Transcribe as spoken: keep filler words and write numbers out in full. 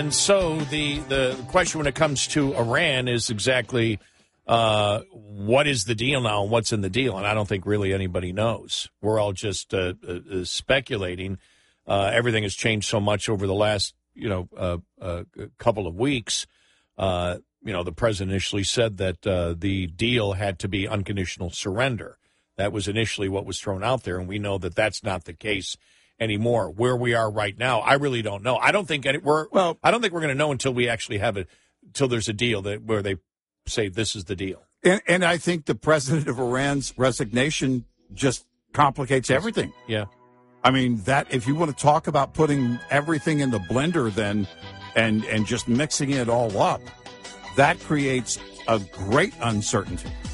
And so the, the question when it comes to Iran is exactly uh, what is the deal now and what's in the deal? And I don't think really anybody knows. We're all just uh, uh, speculating. Uh, everything has changed so much over the last, you know, uh, uh, couple of weeks. Uh, you know, the president initially said that uh, the deal had to be unconditional surrender. That was initially what was thrown out there, and we know that that's not the case anymore. Where we are right now, I really don't know. I don't think any, we're well. I don't think we're going to know until we actually have it, until there's a deal that where they say this is the deal. And, and I think the president of Iran's resignation just complicates everything. Yeah, I mean that if you want to talk about putting everything in the blender, then and and just mixing it all up, that creates a great uncertainty.